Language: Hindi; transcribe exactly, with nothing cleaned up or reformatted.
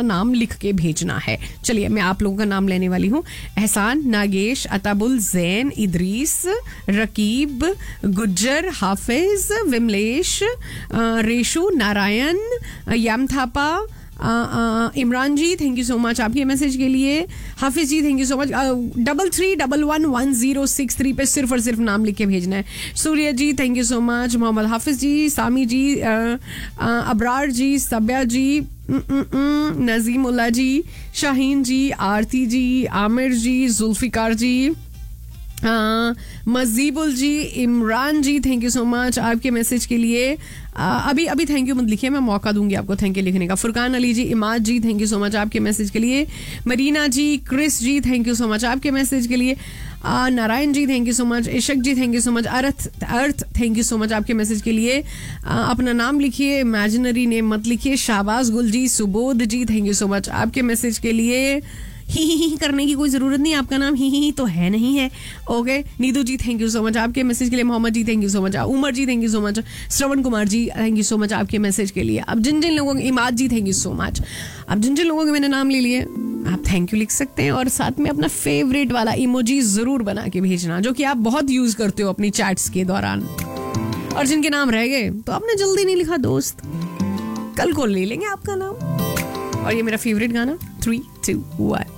नाम लिख के भेजना है. चलिए मैं आप लोगों का नाम लेने वाली हूँ. एहसान, नागेश, अताबुल, जैन, इदरीस, रकीब, गुज्जर, हाफिज, विमलेश, रेशु, नारायण, यामथापा, इमरान जी थैंक यू सो मच आपके मैसेज के लिए. हाफिज जी thank you so much. Double three double one one zero six three पे सिर्फ और सिर्फ नाम लिख के भेजना है. सूर्य जी thank you so much. Mohammad Hafiz ji, Sami ji, Abrar ji, Sabya ji, नजीमुल्ला ji, Shaheen ji, Aarti ji, Aamir ji, Zulfikar ji, मजीबुल ji, Imran ji thank you so much आपके मैसेज के लिए. आ, अभी अभी थैंक यू मत लिखिए, मैं मौका दूंगी आपको थैंक यू लिखने का. फुरकान अली जी, इमाद जी थैंक यू सो मच आपके मैसेज के लिए. मरीना जी, Chris ji thank you so much आपके मैसेज के लिए. आ, Narayan ji thank you so much. Ishaq ji thank you so much. Earth earth thank you so much आपके मैसेज के लिए. आ, अपना नाम लिखिए, इमेजिनरी नेम मत लिखिए. शाहबाज गुल जी, सुबोध जी थैंक यू सो मच आपके मैसेज के लिए. ही ही ही करने की कोई जरूरत नहीं, आपका नाम ही ही तो है नहीं है. Okay. Neetu ji thank you so much आपके मैसेज के लिए. मोहम्मद जी thank you so much. Umar ji thank you so much. Shravan Kumar ji thank you so much आपके मैसेज के लिए. अब जिन जिन लोगों के, इमाद जी थैंक यू सो मच. अब जिन जिन लोगों के मैंने नाम ले लिए आप थैंक यू लिख सकते हैं और साथ में अपना फेवरेट वाला इमोजी जरूर बना के भेजना जो कि आप बहुत यूज करते हो अपनी चैट्स के दौरान. और जिनके नाम रह गए तो आपने जल्दी नहीं लिखा दोस्त, कल को ले लेंगे आपका नाम. और ये मेरा फेवरेट गाना थ्री टू वन.